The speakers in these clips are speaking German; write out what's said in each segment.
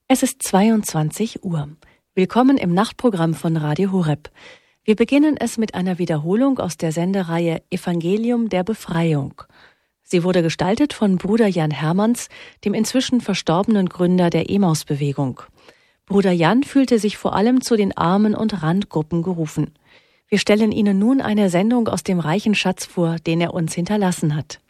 Es ist 22 Uhr. Willkommen im Nachtprogramm von Radio Horeb. Wir beginnen es mit einer Wiederholung aus der Sendereihe Evangelium der Befreiung. Sie wurde gestaltet von Bruder Jan Hermanns, dem inzwischen verstorbenen Gründer der Emmaus-Bewegung. Bruder Jan fühlte sich vor allem zu den Armen- und Randgruppen gerufen. Wir stellen Ihnen nun eine Sendung aus dem reichen Schatz vor, den er uns hinterlassen hat.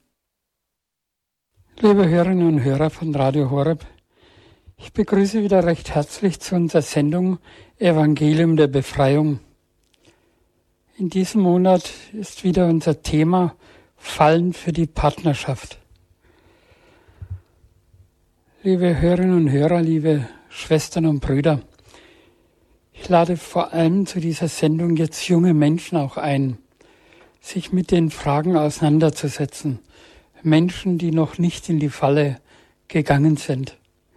Liebe Hörerinnen und Hörer von Radio Horeb, ich begrüße wieder recht herzlich zu unserer Sendung Evangelium der Befreiung. In diesem Monat ist wieder unser Thema Fallen für die Partnerschaft. Liebe Hörerinnen und Hörer, liebe Schwestern und Brüder, ich lade vor allem zu dieser Sendung jetzt junge Menschen auch ein, sich mit den Fragen auseinanderzusetzen. Menschen, die noch nicht in die Falle gegangen sind.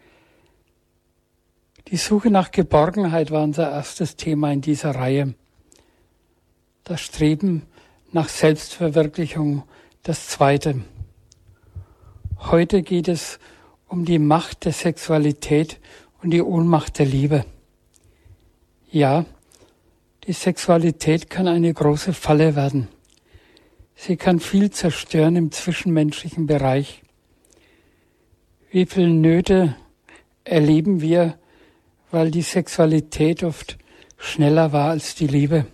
Die Suche nach Geborgenheit war unser erstes Thema in dieser Reihe. Das Streben nach Selbstverwirklichung, das zweite. Heute geht es um die Macht der Sexualität und die Ohnmacht der Liebe. Ja, die Sexualität kann eine große Falle werden. Sie kann viel zerstören im zwischenmenschlichen Bereich. Wie viele Nöte erleben wir, weil die Sexualität oft schneller war als die Liebe?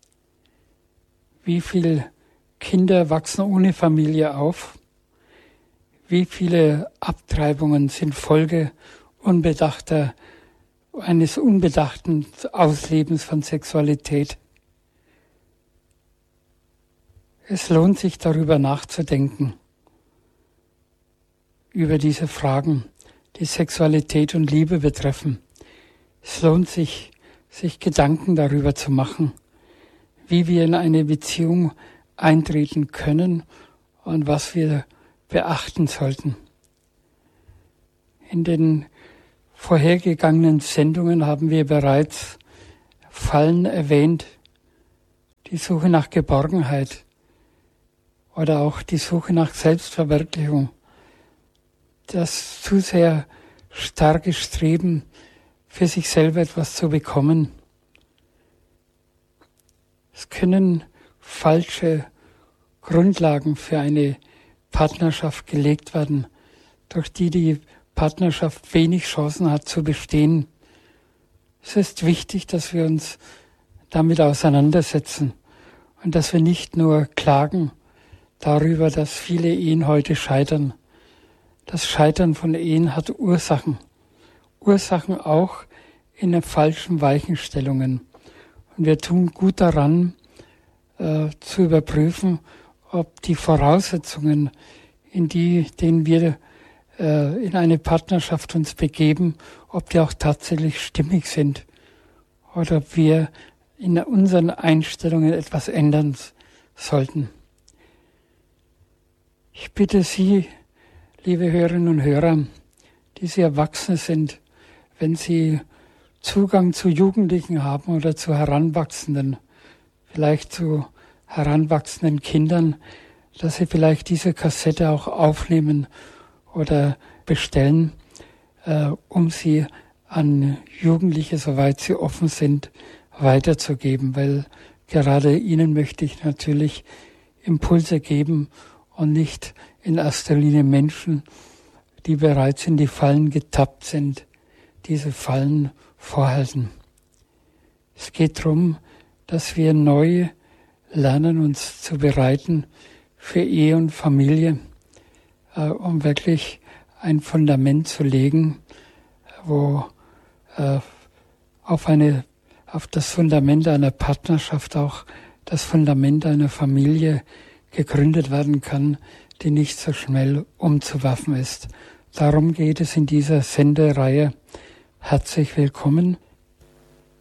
Wie viele Kinder wachsen ohne Familie auf? Wie viele Abtreibungen sind Folge eines unbedachten Auslebens von Sexualität? Es lohnt sich, darüber nachzudenken, über diese Fragen, die Sexualität und Liebe betreffen. Es lohnt sich, sich Gedanken darüber zu machen, wie wir in eine Beziehung eintreten können und was wir beachten sollten. In den vorhergegangenen Sendungen haben wir bereits Fallen erwähnt, die Suche nach Geborgenheit oder auch die Suche nach Selbstverwirklichung, das zu sehr starke Streben, für sich selber etwas zu bekommen. Es können falsche Grundlagen für eine Partnerschaft gelegt werden, durch die die Partnerschaft wenig Chancen hat zu bestehen. Es ist wichtig, dass wir uns damit auseinandersetzen und dass wir nicht nur klagen darüber, dass viele Ehen heute scheitern. Das Scheitern von Ehen hat Ursachen. Ursachen auch in den falschen Weichenstellungen. Und wir tun gut daran, zu überprüfen, ob die Voraussetzungen, in denen wir in eine Partnerschaft uns begeben, ob die auch tatsächlich stimmig sind oder ob wir in unseren Einstellungen etwas ändern sollten. Ich bitte Sie, liebe Hörerinnen und Hörer, die Sie Erwachsene sind, wenn Sie Zugang zu Jugendlichen haben oder zu Heranwachsenden, vielleicht zu heranwachsenden Kindern, dass Sie vielleicht diese Kassette auch aufnehmen oder bestellen, um sie an Jugendliche, soweit sie offen sind, weiterzugeben, weil gerade ihnen möchte ich natürlich Impulse geben und nicht in erster Linie Menschen, die bereits in die Fallen getappt sind, diese Fallen vorhalten. Es geht darum, dass wir neu lernen, uns zu bereiten für Ehe und Familie, um wirklich ein Fundament zu legen, wo auf das Fundament einer Partnerschaft auch das Fundament einer Familie gegründet werden kann, die nicht so schnell umzuwerfen ist. Darum geht es in dieser Sendereihe. Herzlich willkommen.